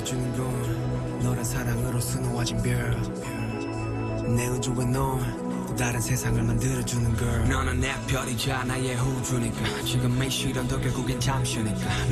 해주는 건 너란 사랑으로 수놓아진 별내 우주에 넌 또 다른 세상을 만들어주는 걸. 너는 내 별이자 나의 우주니까 지금의 시련도 결국엔 잠시니까